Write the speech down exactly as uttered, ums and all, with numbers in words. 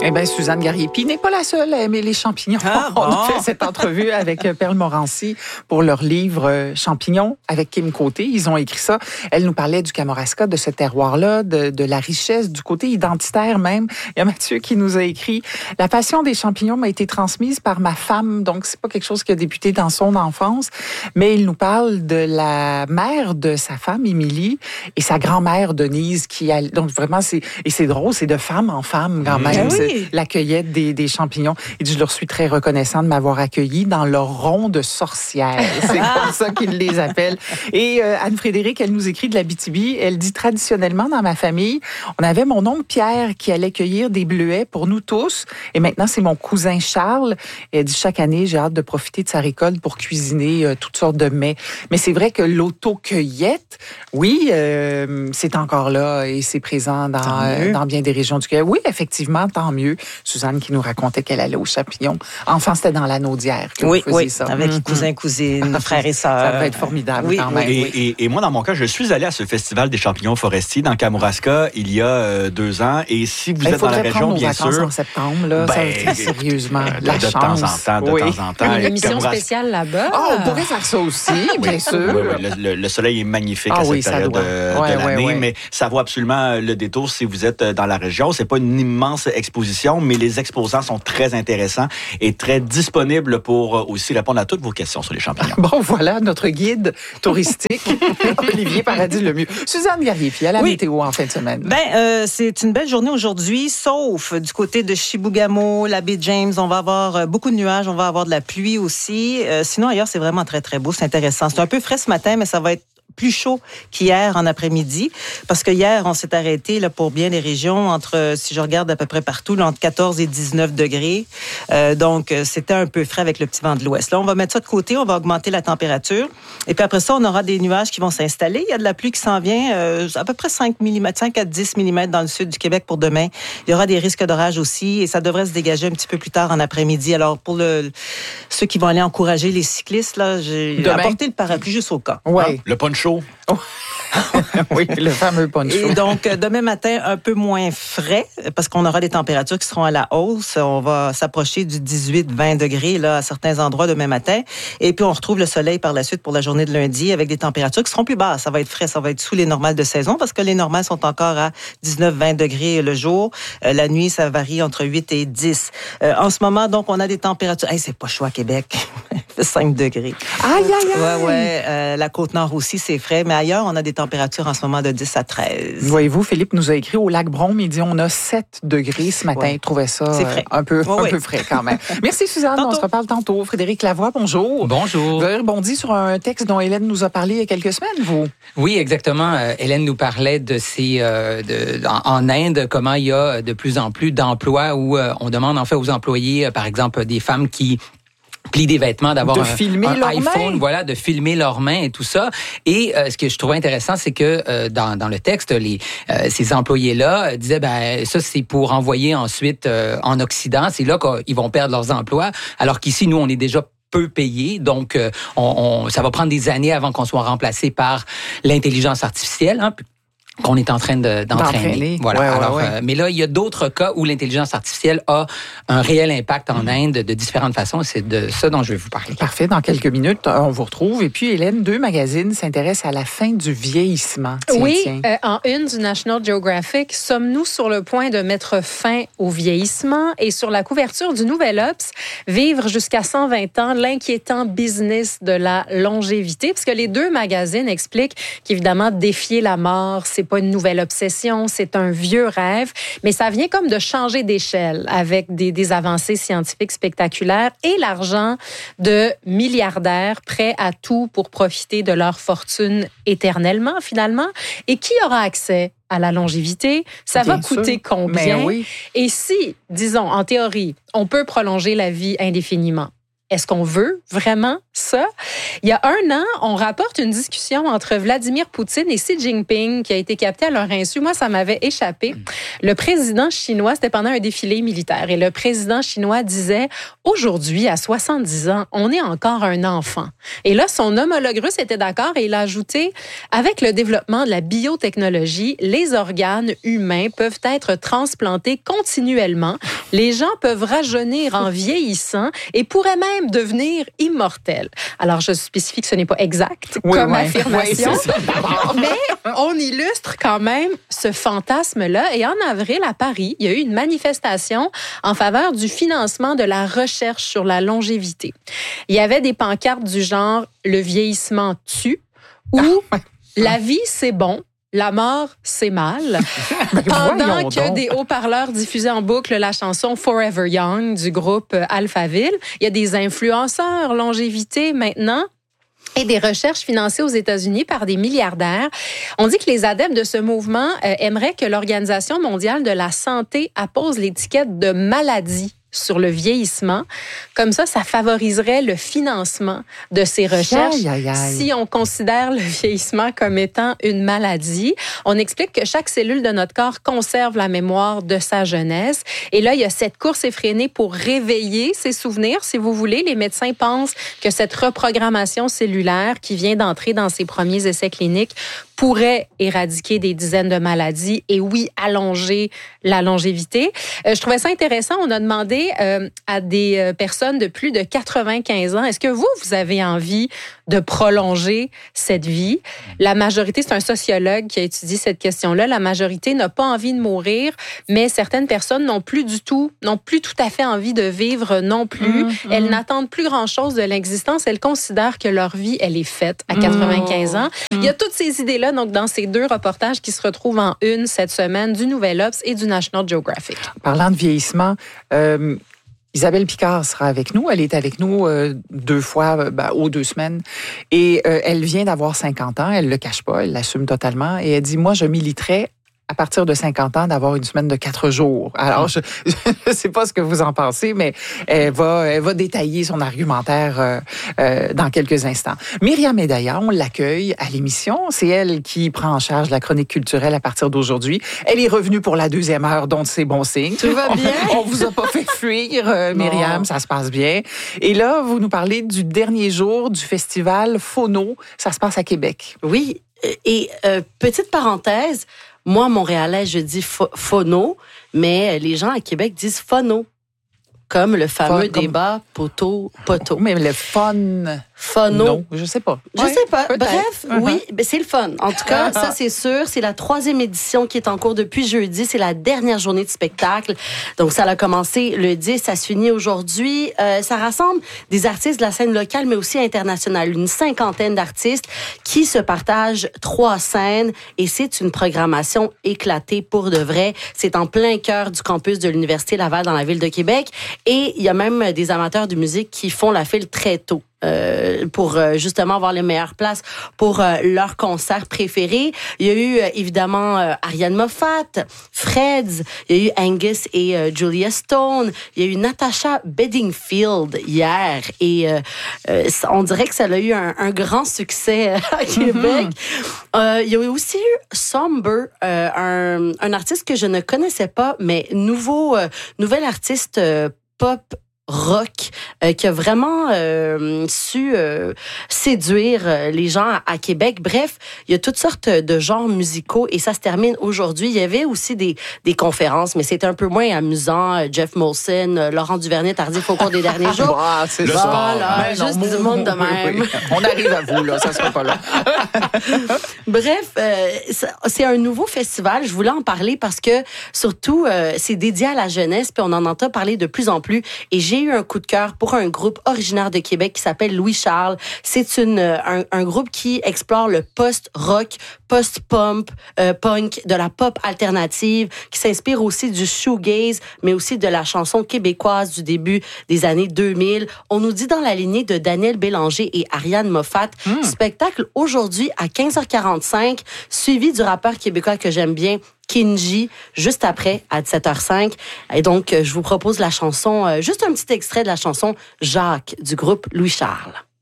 Eh bien, Suzanne Garriépi n'est pas la seule à aimer les champignons. Ah, bon. On a fait cette entrevue avec Perle Morancy pour leur livre Champignons avec Kim Côté. Ils ont écrit ça. Elle nous parlait du Kamouraska, de ce terroir-là, de, de la richesse, du côté identitaire même. Il y a Mathieu qui nous a écrit « La passion des champignons m'a été transmise par ma femme. » Donc, c'est pas quelque chose qui a débuté dans son enfance. Mais il nous parle de la mère de sa femme, Émilie, et sa grand-mère, Denise, qui a... Donc, vraiment, c'est... Et c'est drôle, c'est de femme en femme, quand même. Oui. C'est la cueillette des, des champignons. Il dit, je leur suis très reconnaissant de m'avoir accueilli dans leur rond de sorcières. C'est comme ça qu'ils les appellent. Et euh, Anne-Frédérique, elle nous écrit de l'Abitibi. Elle dit, traditionnellement, dans ma famille, on avait mon oncle Pierre qui allait cueillir des bleuets pour nous tous. Et maintenant, c'est mon cousin Charles. Et elle dit, chaque année, j'ai hâte de profiter de sa récolte pour cuisiner euh, toutes sortes de mets. Mais c'est vrai que l'auto-cueillette, oui, euh, c'est encore là et c'est présent dans, euh, dans bien des régions du Québec. Oui, effectivement, tant mieux. Suzanne qui nous racontait qu'elle allait aux champignons. Enfant, c'était dans l'Anaudière que oui, vous faisiez oui, ça. avec mmh. cousins, cousines, frères et sœurs. Ça devait être formidable oui, quand même. Et, oui. et, et moi, dans mon cas, je suis allé à ce festival des champignons forestiers dans Kamouraska il y a euh, deux ans. Et si vous Il êtes dans la région, nos bien vacances sûr... en septembre, là, ben, ça, sérieusement, la de chance. temps en temps, de oui. temps en temps. Une émission Kamouraska... spéciale là-bas. Ah, on pourrait faire ça aussi, bien sûr. Oui, oui, le, le, le soleil est magnifique ah, à cette oui, période de, ouais, de l'année, ouais, ouais. mais ça vaut absolument le détour si vous êtes dans la région. C'est pas une immense exposition, mais les exposants sont très intéressants et très disponibles pour aussi répondre à toutes vos questions sur les champignons. Bon, voilà notre guide touristique, Olivier Paradis-Lemieux. Suzanne Garriépi, à la oui. météo en fin de semaine. Ben, euh, c'est une belle journée aujourd'hui, sauf du côté de Chibougamau, la baie James, on va avoir beaucoup de nuages, on va avoir de la pluie aussi. Euh, sinon, ailleurs, c'est vraiment très, très beau, c'est intéressant. C'est un peu frais ce matin, mais ça va être plus chaud qu'hier en après-midi, parce que hier, on s'est arrêté là, pour bien les régions, entre, si je regarde à peu près partout, là, entre quatorze et dix-neuf degrés. Euh, donc, c'était un peu frais avec le petit vent de l'ouest. Là, on va mettre ça de côté, on va augmenter la température. Et puis après ça, on aura des nuages qui vont s'installer. Il y a de la pluie qui s'en vient, euh, à peu près cinq millimètres, cinq à dix millimètres dans le sud du Québec pour demain. Il y aura des risques d'orage aussi, et ça devrait se dégager un petit peu plus tard en après-midi. Alors, pour le, ceux qui vont aller encourager les cyclistes, là, j'ai demain. apporté le parapluie juste au cas. Oui. Hein? Le poncho. oui, le fameux poncho. Et donc, demain matin, un peu moins frais, parce qu'on aura des températures qui seront à la hausse. On va s'approcher du dix-huit à vingt degrés là, à certains endroits demain matin. Et puis, on retrouve le soleil par la suite pour la journée de lundi avec des températures qui seront plus basses. Ça va être frais, ça va être sous les normales de saison, parce que les normales sont encore à dix-neuf à vingt degrés le jour. Euh, la nuit, ça varie entre huit et dix. Euh, en ce moment, donc, on a des températures... Hey, c'est pas chaud à Québec. Il fait cinq degrés. Aïe, aïe, aïe! Ouais, ouais. Euh, la Côte-Nord aussi, c'est frais. Mais ailleurs, on a des températures en ce moment de dix à treize. Voyez-vous, Philippe nous a écrit au lac Brome, il dit on a sept degrés ce matin. Ouais. Il trouvait ça C'est frais. un peu, Ouais, un ouais. peu frais quand même. Merci Suzanne, Tantôt. on se reparle tantôt. Frédéric Lavoie, bonjour. Bonjour. Vous avez rebondi sur un texte dont Hélène nous a parlé il y a quelques semaines, vous? Oui, exactement. Euh, Hélène nous parlait de ces euh, de, en, en Inde, comment il y a de plus en plus d'emplois où euh, on demande en fait aux employés, euh, par exemple, des femmes qui plient des vêtements, d'avoir de un, filmer un leurs iPhone, mains. voilà, de filmer leurs mains et tout ça. Et euh, ce que je trouvais intéressant, c'est que euh, dans, dans le texte, les euh, ces employés-là euh, disaient, ben ça c'est pour envoyer ensuite euh, en Occident. C'est là qu'ils vont perdre leurs emplois, alors qu'ici nous on est déjà peu payés, donc euh, on, on, ça va prendre des années avant qu'on soit remplacé par l'intelligence artificielle. Hein, qu'on est en train de, d'entraîner. D'entraîner. Voilà. Ouais, ouais, Alors, ouais. Euh, mais là, il y a d'autres cas où l'intelligence artificielle a un réel impact en Inde de différentes façons. C'est de ça dont je vais vous parler. Parfait, dans quelques minutes, on vous retrouve. Et puis, Hélène, deux magazines s'intéressent à la fin du vieillissement. Tiens, oui, tiens. euh, en une du National Geographic, sommes-nous sur le point de mettre fin au vieillissement? Et sur la couverture du Nouvel Obs, vivre jusqu'à cent vingt ans, l'inquiétant business de la longévité. Parce que les deux magazines expliquent qu'évidemment, défier la mort, c'est pas une nouvelle obsession, c'est un vieux rêve, mais ça vient comme de changer d'échelle avec des, des avancées scientifiques spectaculaires et l'argent de milliardaires prêts à tout pour profiter de leur fortune éternellement, finalement. Et qui aura accès à la longévité? Ça Bien va coûter sûr. combien? Mais oui. Et si, disons, en théorie, on peut prolonger la vie indéfiniment, est-ce qu'on veut vraiment ça? Il y a un an, on rapporte une discussion entre Vladimir Poutine et Xi Jinping qui a été captée à leur insu. Moi, ça m'avait échappé. Le président chinois, c'était pendant un défilé militaire, et le président chinois disait « Aujourd'hui, à soixante-dix ans, on est encore un enfant. » Et là, son homologue russe était d'accord et il a ajouté « Avec le développement de la biotechnologie, les organes humains peuvent être transplantés continuellement. Les gens peuvent rajeunir en vieillissant et pourraient même devenir immortels. » Alors, je spécifie que ce n'est pas exact oui, comme ouais. affirmation, oui, c'est ça. mais on illustre quand même ce fantasme-là. Et en avril, à Paris, il y a eu une manifestation en faveur du financement de la recherche sur la longévité. Il y avait des pancartes du genre « Le vieillissement tue » ou ah, ouais. « La vie, c'est bon ». La mort, c'est mal. Pendant que donc. Des haut-parleurs diffusaient en boucle la chanson Forever Young du groupe Alphaville, il y a des influenceurs longévité maintenant et des recherches financées aux États-Unis par des milliardaires. On dit que les adeptes de ce mouvement euh, aimeraient que l'Organisation mondiale de la santé appose l'étiquette de maladie sur le vieillissement. Comme ça, ça favoriserait le financement de ces recherches. Aïe, aïe, aïe. Si on considère le vieillissement comme étant une maladie, on explique que chaque cellule de notre corps conserve la mémoire de sa jeunesse. Et là, il y a cette course effrénée pour réveiller ses souvenirs. Si vous voulez, les médecins pensent que cette reprogrammation cellulaire qui vient d'entrer dans ses premiers essais cliniques pourrait éradiquer des dizaines de maladies et oui, allonger la longévité. Euh, je trouvais ça intéressant. On a demandé euh, à des euh, personnes de plus de quatre-vingt-quinze ans, est-ce que vous, vous avez envie de prolonger cette vie? La majorité, c'est un sociologue qui a étudié cette question-là, la majorité n'a pas envie de mourir, mais certaines personnes n'ont plus du tout, n'ont plus tout à fait envie de vivre non plus. Mmh, elles mmh. n'attendent plus grand-chose de l'existence. Elles considèrent que leur vie, elle est faite à quatre-vingt-quinze ans. Mmh. Il y a toutes ces idées-là donc dans ces deux reportages qui se retrouvent en une cette semaine du Nouvel Obs et du National Geographic. Parlant de vieillissement, euh, Isabelle Picard sera avec nous. Elle est avec nous euh, deux fois ben, aux deux semaines. Et euh, elle vient d'avoir cinquante ans. Elle le cache pas, elle l'assume totalement. Et elle dit, moi, je militerais à partir de cinquante ans, d'avoir une semaine de quatre jours. Alors, je ne sais pas ce que vous en pensez, mais elle va, elle va détailler son argumentaire euh, euh, dans quelques instants. Myriam Edaya, on l'accueille à l'émission. C'est elle qui prend en charge la chronique culturelle à partir d'aujourd'hui. Elle est revenue pour la deuxième heure, donc c'est bon signe. Tout va bien? On, on vous a pas fait fuir, euh, Myriam, non. Ça se passe bien. Et là, vous nous parlez du dernier jour du festival Phono. Ça se passe à Québec. Oui, et euh, petite parenthèse, moi, Montréalais, je dis phono, mais les gens à Québec disent phono, comme le fameux Fon, débat poteau-poteau. Mais le fun... Phono. Non, je sais pas. Je ouais, sais pas. Peut-être. Bref, uh-huh. oui, ben c'est le fun. En tout cas, ça c'est sûr. C'est la troisième édition qui est en cours depuis jeudi. C'est la dernière journée de spectacle. Donc ça a commencé le dix, ça se finit aujourd'hui. Euh, ça rassemble des artistes de la scène locale, mais aussi internationale. Une cinquantaine d'artistes qui se partagent trois scènes et c'est une programmation éclatée pour de vrai. C'est en plein cœur du campus de l'Université Laval dans la ville de Québec et il y a même des amateurs de musique qui font la file très tôt. Euh, pour euh, justement avoir les meilleures places pour euh, leur concert préféré. Il y a eu euh, évidemment euh, Ariane Moffat, Freds, il y a eu Angus et euh, Julia Stone, il y a eu Natasha Bedingfield hier et euh, euh, on dirait que ça a eu un, un grand succès à Québec. Mm-hmm. Euh, il y a eu aussi eu Somber, euh, un, un artiste que je ne connaissais pas, mais nouveau, euh, nouvel artiste euh, pop rock euh, qui a vraiment euh, su euh, séduire euh, les gens à, à Québec. Bref, il y a toutes sortes de genres musicaux et ça se termine aujourd'hui. Il y avait aussi des, des conférences, mais c'était un peu moins amusant. Jeff Molson, euh, Laurent Duvernay-Tardif au cours des derniers jours. Wow, c'est le ça. Voilà, ben juste non, du monde de même. Oui, oui. On arrive à vous, là, ça sera pas là. Bref, euh, c'est un nouveau festival. Je voulais en parler parce que surtout, euh, c'est dédié à la jeunesse puis on en entend parler de plus en plus et j'ai eu un coup de cœur pour un groupe originaire de Québec qui s'appelle Louis Charles. C'est une un, un groupe qui explore le post-rock, post-punk, euh, punk, de la pop alternative, qui s'inspire aussi du shoegaze, mais aussi de la chanson québécoise du début des années deux mille. On nous dit dans la lignée de Daniel Bélanger et Ariane Moffat. Mm. Spectacle aujourd'hui à quinze heures quarante-cinq, suivi du rappeur québécois que j'aime bien, Kinji, juste après, à dix-sept heures cinq. Et donc, je vous propose la chanson, juste un petit extrait de la chanson Jacques du groupe Louis Charles.